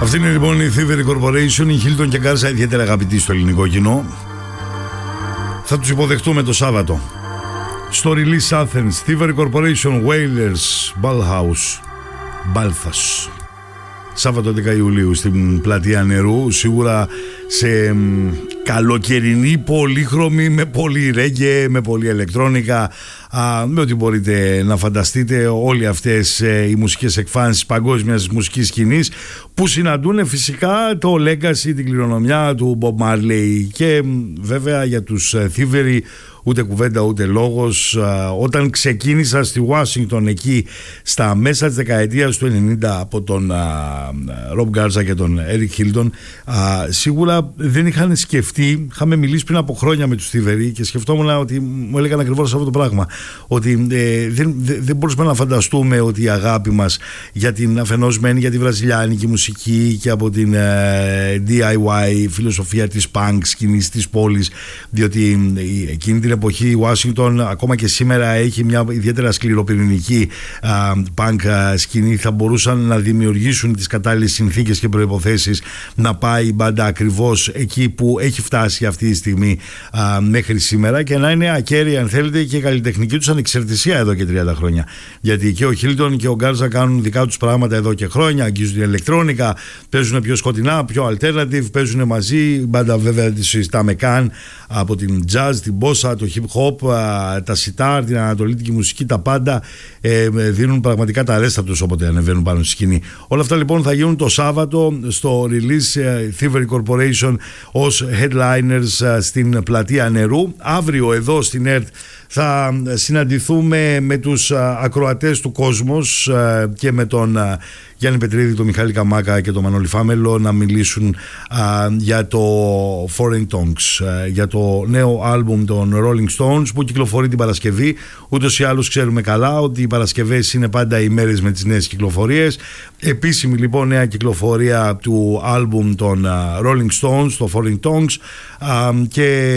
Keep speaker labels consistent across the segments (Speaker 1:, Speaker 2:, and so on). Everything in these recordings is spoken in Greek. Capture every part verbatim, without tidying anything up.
Speaker 1: Αυτή είναι λοιπόν η Thievery Corporation, η Hilton και Garza, ιδιαίτερα αγαπητοί στο ελληνικό κοινό. Θα τους υποδεχτούμε το Σάββατο στο Release Athens, Thievery Corporation, Wailers, Ballhouse, Balthas. Σάββατο έντεκα Ιουλίου στην Πλατεία Νερού, σίγουρα σε καλοκαιρινή πολύχρωμη, με πολύ ρέγγε, με πολύ ηλεκτρόνικα, α, με ό,τι μπορείτε να φανταστείτε, όλοι αυτές ε, οι μουσικές εκφάνσεις παγκόσμιας μουσικής σκηνής που συναντούν φυσικά το legacy, την κληρονομιά του Bob Marley. Και βέβαια για τους ε, Thievery ούτε κουβέντα ούτε λόγος. Όταν ξεκίνησα στη Ουάσιγκτον εκεί στα μέσα της δεκαετίας του ενενήντα από τον Rob Garza και τον Eric Hilton, σίγουρα δεν είχαν σκεφτεί, είχαμε μιλήσει πριν από χρόνια με τους Thievery και σκεφτόμουν ότι μου έλεγαν ακριβώς αυτό το πράγμα, ότι ε, δεν, δεν μπορούσαμε να φανταστούμε ότι η αγάπη μας για την αφενός για τη βραζιλιάνικη μουσική και από την ε, ντι άι γουάι φιλοσοφία της punk σκηνής της πόλης, διότι ε, εκείνη την εποχή η Ουάσιγκτον ακόμα και σήμερα έχει μια ιδιαίτερα σκληροπυρηνική punk σκηνή. Θα μπορούσαν να δημιουργήσουν τις κατάλληλες συνθήκες και προϋποθέσεις να πάει η μπάντα ακριβώς εκεί που έχει φτάσει αυτή τη στιγμή α, μέχρι σήμερα, και να είναι ακέραιη αν θέλετε και η καλλιτεχνική τους ανεξαρτησία εδώ και τριάντα χρόνια, γιατί και ο Hilton και ο Garza κάνουν δικά τους πράγματα εδώ και χρόνια, αγγίζουν την ηλεκτρόνικα, παίζουν πιο σκοτεινά, πιο alternative, παίζουν μαζί. Η μπάντα βέβαια τη συζητάμε καν από την jazz, την bossa, το hip hop, τα sitar, την ανατολίτικη μουσική, τα πάντα ε, δίνουν πραγματικά τα αρέστα τους όποτε ανεβαίνουν πάνω στη σκηνή. Όλα αυτά λοιπόν θα γίνουν το Σάββατο στο Release Thievery Corporation ως headliners στην Πλατεία Νερού. Αύριο εδώ στην ΕΡΤ θα συναντηθούμε με τους ακροατές του Κόσμος και με τον Γιάννη Πετρίδη, τον Μιχάλη Καμάκα και τον Μανώλη Φάμελο να μιλήσουν α, για το Foreign Tongues, α, για το νέο άλμπουμ των Rolling Stones που κυκλοφορεί την Παρασκευή. Ούτως ή άλλως ξέρουμε καλά ότι οι Παρασκευές είναι πάντα οι μέρες με τις νέες κυκλοφορίες. Επίσημη λοιπόν νέα κυκλοφορία του άλμπουμ των α, Rolling Stones, το Foreign Tongues, α, και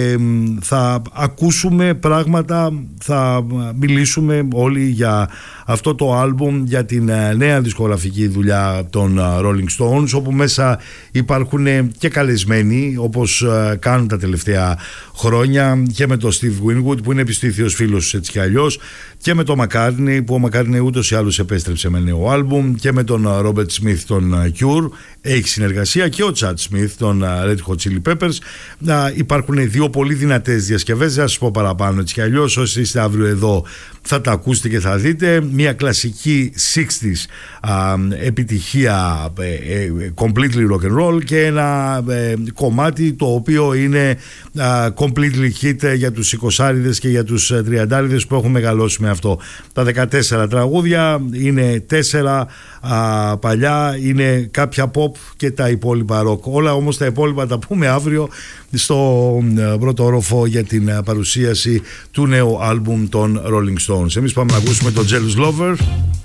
Speaker 1: θα ακούσουμε πράγματα, θα μιλήσουμε όλοι για αυτό το άλμπουμ, για την α, νέα δισκογραφική δουλειά των Rolling Stones, όπου μέσα υπάρχουν και καλεσμένοι όπως κάνουν τα τελευταία χρόνια, και με τον Steve Winwood που είναι επιστήθιος φίλος έτσι κι αλλιώς, και με τον McCartney που ο McCartney ούτως ή άλλως επέστρεψε με νέο άλμπουμ, και με τον Robert Smith τον Cure έχει συνεργασία, και ο Chad Smith τον Red Hot Chili Peppers. Υπάρχουν δύο πολύ δυνατές διασκευές, δεν θα σας πω παραπάνω έτσι κι αλλιώς, όσοι είστε αύριο εδώ θα τα ακούσετε και θα δείτε. Μια κλασική εξήντα επιτυχία, ε, completely rock and roll, και ένα ε, κομμάτι το οποίο είναι ε, completely hit για τους εικοσάριδες και για τους τριαντάριδες που έχουν μεγαλώσει με αυτό. Τα δεκατέσσερα τραγούδια είναι τέσσερα α, παλιά, είναι κάποια pop και τα υπόλοιπα rock. Όλα όμως τα υπόλοιπα τα πούμε αύριο στο ε, πρώτο όροφο για την ε, παρουσίαση του νέου άλμπουμ των Rolling Stones. Εμείς πάμε να ακούσουμε το Jealous Lover,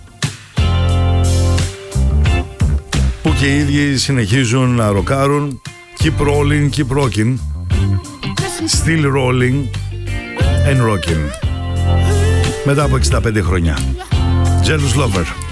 Speaker 1: που και οι ίδιοι συνεχίζουν να ροκάρουν. Keep rolling, keep rocking, still rolling and rocking, μετά από εξήντα πέντε χρόνια. Jealous Lover.